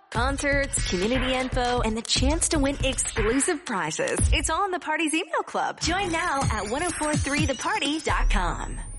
Concerts, community info, and the chance to win exclusive prizes. It's all in the Party's email club. Join now at 1043theparty.com.